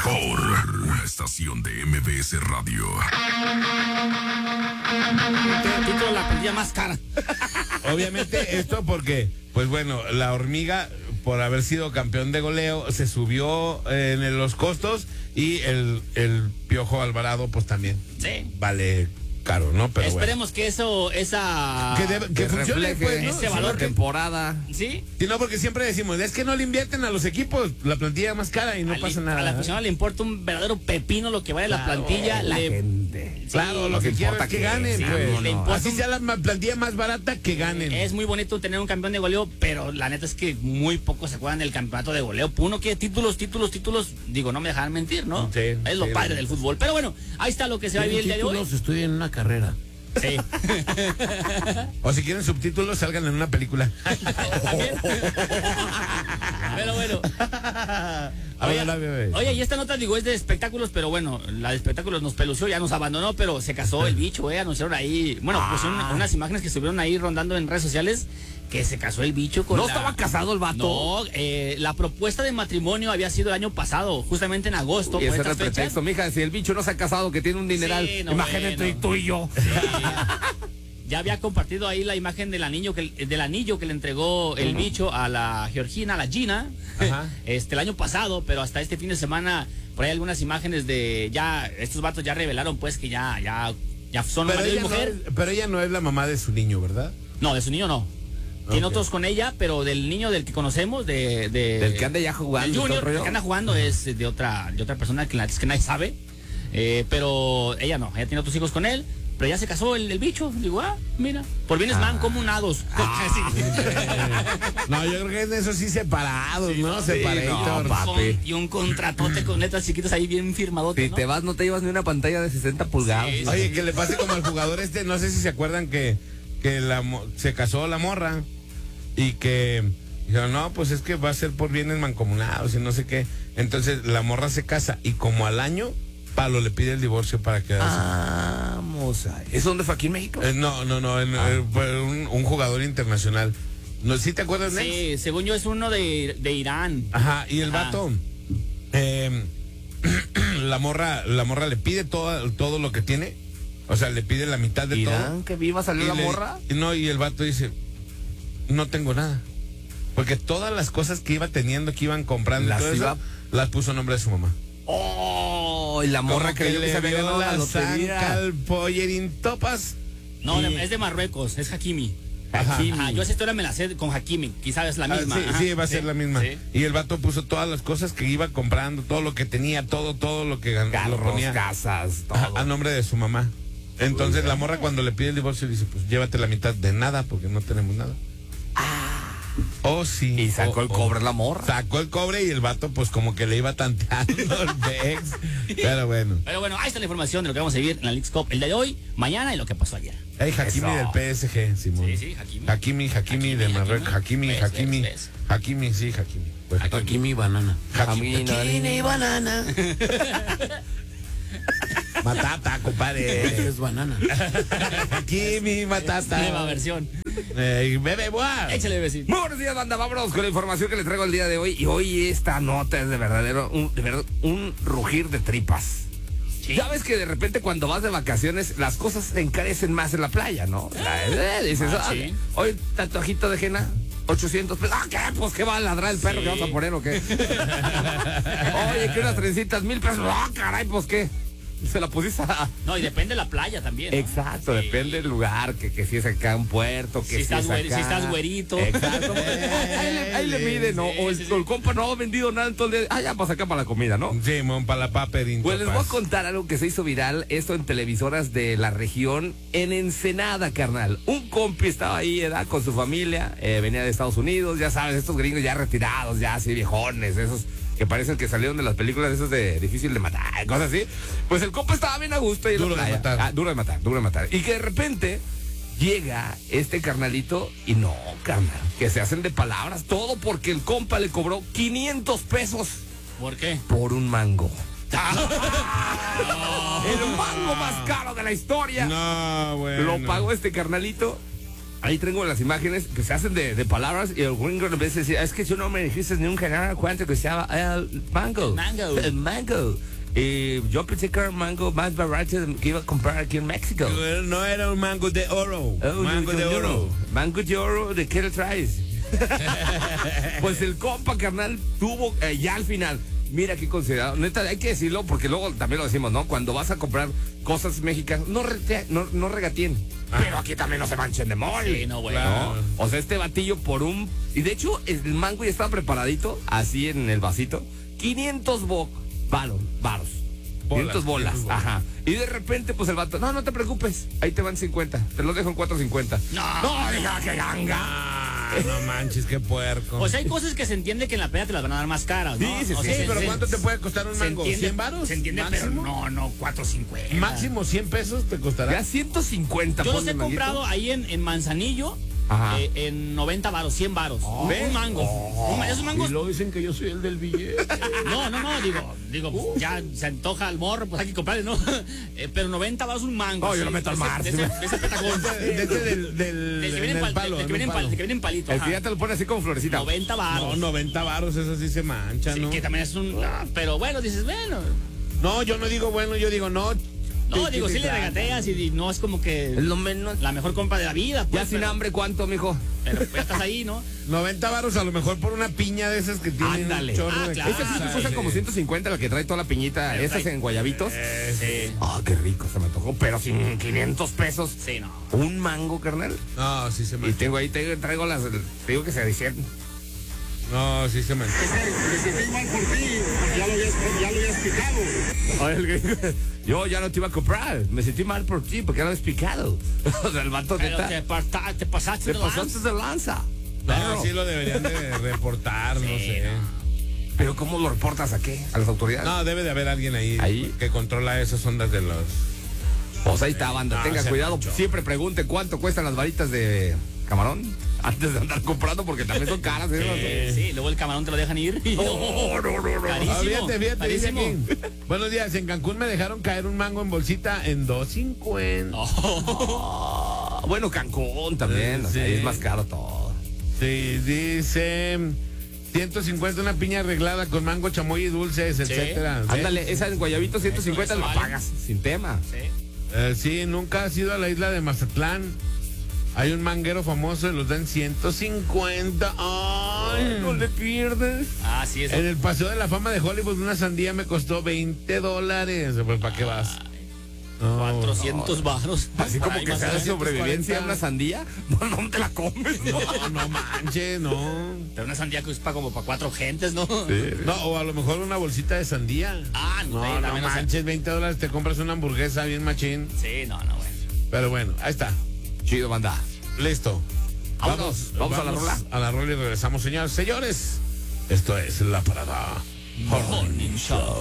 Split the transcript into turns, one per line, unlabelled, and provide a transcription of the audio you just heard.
Por la estación de MBS Radio.
Título de la plantilla más cara.
Obviamente esto porque, pues bueno, la Hormiga, por haber sido campeón de goleo, se subió en los costos y el Piojo Alvarado, pues también vale caro, ¿no? Pero
esperemos que
que funcione, pues, ¿no?
ese valor.
Temporada.
¿Sí?
Sí, no, porque siempre decimos, es que no le invierten a los equipos la plantilla más cara y no pasa nada.
A la aficionada le importa un verdadero pepino lo que vale la plantilla.
La gente.
Sí,
claro, lo que quieren es que ganen, pues.
le importa
Así sea la plantilla más barata, que ganen.
Es muy bonito tener un campeón de goleo, pero la neta es que muy pocos se acuerdan del campeonato de goleo. Uno quiere títulos, digo, no me dejarán mentir, ¿no?
Sí,
es lo padre del fútbol. Pero bueno, ahí está lo que se va a vivir el día de hoy.
Estudian una carrera.
Sí.
O si quieren subtítulos, salgan en una película.
Pero bueno. Oye, y esta nota, digo, es de espectáculos, pero bueno, la de espectáculos nos pelució, ya nos abandonó, pero se casó el bicho, anunciaron ahí, bueno, pues unas imágenes que estuvieron ahí rondando en redes sociales, que se casó el bicho con
¿No estaba casado el vato?
No, la propuesta de matrimonio había sido el año pasado, justamente en agosto.
Y ese era el pretexto, mija, si el bicho no se ha casado, que tiene un dineral,
sí,
imagínate tú y yo.
Sí, ya había compartido ahí la imagen del anillo que le entregó el bicho a la Georgina, a la Gina, el año pasado, pero hasta este fin de semana, por ahí algunas imágenes de estos vatos ya revelaron pues que ya son marido y mujer.
Pero ella no es la mamá de su niño, ¿verdad?
No, de su niño no. Tiene otros con ella, pero del niño del que conocemos, del
que anda ya jugando.
El Junior, el que anda jugando es de otra persona que nadie sabe. Pero ella no, ella tiene otros hijos con él. Pero ya se casó el bicho. Digo, mira, por bienes mancomunados.
No, yo creo que es de esos sí separados, ¿no? Separaditos.
No, papi.
Y un contratote con letras chiquitas ahí bien firmadote.
Si te vas, no te llevas ni una pantalla de 60 pulgadas.
Sí,
Oye, que le pase como al jugador no sé si se acuerdan que se casó la morra y que dijeron, no, pues es que va a ser por bienes mancomunados y no sé qué. Entonces la morra se casa y como al año, Palo le pide el divorcio para quedarse.
Vamos a... ¿Eso dónde fue, aquí en México?
No, fue un jugador internacional. ¿No, ¿sí te acuerdas de él?
Sí, según yo es uno de Irán.
Ajá, y el vato, la morra le pide todo lo que tiene. O sea, le pide la mitad de
¿Irán,
todo.
que viva salió la morra?
Y el vato dice, no tengo nada. Porque todas las cosas que iba teniendo, que iban comprando, las puso a nombre de su mamá.
Oh, y la morra
que le
se había ganado la lotería.
al Pollerín Topas.
No, es de Marruecos, es Hakimi.
Hakimi.
Yo esa historia me la sé con Hakimi, quizás es la misma.
Sí, va a ser la misma.
Sí.
Y el vato puso todas las cosas que iba comprando, todo lo que tenía, todo lo que ganó,
Carros,
lo ponía
casas, todo.
a nombre de su mamá. Entonces la morra cuando le pide el divorcio dice, pues llévate la mitad de nada porque no tenemos nada. Oh, sí.
Y sacó el cobre la morra.
Sacó el cobre y el vato pues como que le iba tanteando el Bex. Pero bueno,
ahí está la información de lo que vamos a vivir en la Leagues Cup el día de hoy, mañana y lo que pasó ayer.
hey, Hakimi del PSG, Simón.
Sí, Hakimi.
Hakimi de Marruecos. Hakimi.
¿Ves?
Hakimi, sí, Hakimi. Pues,
Hakimi banana.
Hakimi
banana.
Matata, compadre.
Es banana.
Hakimi, matata.
Nueva versión.
Bebe, buah.
Échale, vecino.
Muy buenos días, banda. Vámonos con la información que les traigo el día de hoy. Y hoy esta nota es de verdad un rugir de tripas. Sí. Ya ves que de repente cuando vas de vacaciones las cosas se encarecen más en la playa, ¿no? Dices,
sí.
Hoy tatuajito de henna, 800 pesos. ¿Qué? Pues ¿qué va a ladrar el perro que vas a poner o qué? Oye, que unas trencitas, 1,000 pesos. Caray, pues ¿qué? Se la pusiste a...
No, y depende de la playa también, ¿no?
Exacto, sí. Depende del lugar, que si es acá un puerto, que si
estás
es acá.
si estás güerito.
Exacto. ahí le mide, ¿no? O el compa no ha vendido nada, entonces, ya pues acá para la comida, ¿no?
Sí, para la paperín.
Pues les voy a contar algo que se hizo viral, esto en televisoras de la región, en Ensenada, carnal. Un compi estaba ahí, con su familia, venía de Estados Unidos, ya sabes, estos gringos ya retirados, ya así viejones, esos que parecen que salieron de las películas esos de difícil de matar, cosas así. Pues el compa estaba bien a gusto. Y
duro de matar.
Duro de matar. Y que de repente llega este carnalito y no, carnal, que se hacen de palabras, todo porque el compa le cobró 500 pesos.
¿Por qué?
Por un mango. El mango más caro de la historia.
No, bueno.
Lo pagó este carnalito Ahí tengo las imágenes que se hacen de palabras y el gringo en vez de decir, es que tú no me dijiste ni un general cuánto que se llama el mango.
Mango.
El mango. Y yo pensé que era un mango más barato que iba a comprar aquí en México.
No era un mango de oro.
Oh,
mango de oro.
Mango de oro, ¿de qué lo traes? Pues el compa, carnal, tuvo ya al final. Mira qué considerado. Neta, hay que decirlo porque luego también lo decimos, ¿no? Cuando vas a comprar cosas mexicanas, no regateen. Pero aquí también no se manchen de mole.
Sí, no, güey.
Claro.
¿No? O sea, este batillo por un... Y de hecho, el mango ya estaba preparadito, así en el vasito. 500 varos. 500 bolas. Ajá. Y de repente, pues el vato, no te preocupes. Ahí te van 50. Te los dejo en 4.50. No, deja que ganga.
No manches, qué puerco.
O sea, hay cosas que se entiende que en la peda te las van a dar más caras, ¿no?
Sí,
O sea,
pero ¿cuánto te puede costar un mango?
entiende,
¿100 varos?
Se entiende,
¿Máximo?
pero no, 4.50.
Máximo 100 pesos te costará.
Ya 150.
Yo los
ponle,
he
manguito.
comprado ahí en Manzanillo.
Ajá.
En 90 varos, 100 varos. Un mango. Esos mangos.
Y luego dicen que yo soy el del billete.
No, digo, pues, ya se antoja el morro, pues hay que comprarle, ¿no? Pero 90 varos un mango.
No, yo lo meto al mar.
De ese petacón.
De ese del
Del que viene
en
en
el palo.
del que viene en palito.
El
ajá.
que ya te lo pone así con florecita.
90 varos.
No, 90 varos, eso sí se mancha,
Sí,
¿no?
que también es un... no, pero bueno, dices, bueno...
No, yo no digo bueno, yo digo no.
No, digo, sí le regateas y no es como que...
Es lo menos.
la mejor compra de la vida, pues.
Ya sin hambre, ¿cuánto, mijo?
Pero pues, ya estás ahí, ¿no?
90 varos a lo mejor por una piña de esas que tienen
Ándale.
un chorro
Ah,
de
claro.
Esta sí
cosas.
se cuesta como 150, la que trae toda la piñita.
Pero
Esas
trae-
en guayabitos.
Sí.
Ah, qué rico, se me antojó. Pero sin 500 pesos.
Sí, no.
Un mango, carnal.
No, sí se
Y
mancha.
tengo ahí, traigo las. Te digo que se decían.
No, sí se mancha.
Me sentí mal por ti, ya lo habías explicado.
Ay, el gringo, yo ya no te iba a comprar. Me sentí mal por ti porque ya lo he explicado. O sea, el vato
Pero
neta,
te pasaste
te
de lanza.
pasaste de lanza.
No,
Claro.
sí lo deberían de reportar, no sé.
Pero ¿cómo lo reportas a qué? ¿A las autoridades?
No, debe de haber alguien ahí,
Ahí.
que controla esas ondas de los...
Pues ahí está, banda.
No,
Tenga
se
cuidado.
manchó.
Siempre pregunte cuánto cuestan las varitas de camarón antes de andar comprando porque también son caras.
Sí, luego el camarón te lo dejan ir. Carísimo.
Ah, fíjate, dice
carísimo.
aquí. Buenos días, en Cancún me dejaron caer un mango en bolsita en 2.50.
Ah, bueno, Cancún también. O sea,
Sí.
ahí es más caro todo.
Sí, dice 150 una piña arreglada con mango, chamoy y dulces, etcétera. ¿Sí?
Ándale, esa en Guayabito 150
Eso
la
vale.
pagas sin tema.
Sí.
Sí, nunca has ido a la isla de Mazatlán. Hay un manguero famoso y los dan 150. Ay, no le pierdes.
Ah, sí, eso.
En el Paseo de la Fama de Hollywood una sandía me costó $20. Pues, ¿para qué vas? No.
400 varos.
Así como
Ay,
que
más
sea
o
de
menos.
sobrevivencia una sandía. No te la comes.
No manches, no.
Pero una sandía que es para como para 4 gentes, ¿no?
No, o a lo mejor una bolsita de sandía.
Ah, no,
No, no
también, o sea,
manches, $20 te compras una hamburguesa bien machín.
Sí, no, bueno.
Pero bueno, ahí está.
Chido, banda.
Listo.
Vámonos. ¿Vamos a la rola?
A la rola y regresamos, señores. Señores, esto es La Parada.
Morning Show.